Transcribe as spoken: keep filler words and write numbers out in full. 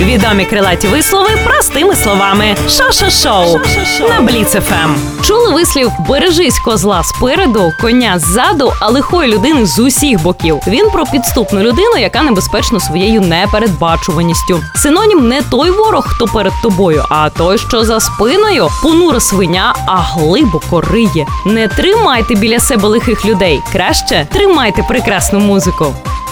Відомі крилаті вислови простими словами. Шо-шо-шоу на Бліц еф ем. Чули вислів «бережись козла спереду, коня ззаду, а лихої людини з усіх боків». Він про підступну людину, яка небезпечна своєю непередбачуваністю. Синонім не той ворог, хто перед тобою, а той, що за спиною. Понура свиня, а глибоко риє. Не тримайте біля себе лихих людей. Краще тримайте прекрасну музику.